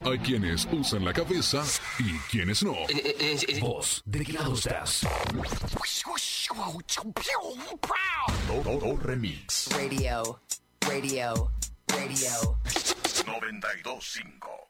Hay quienes usan la cabeza y quienes no. ¿Vos de qué lado estás? Todo remix. Radio. 92.5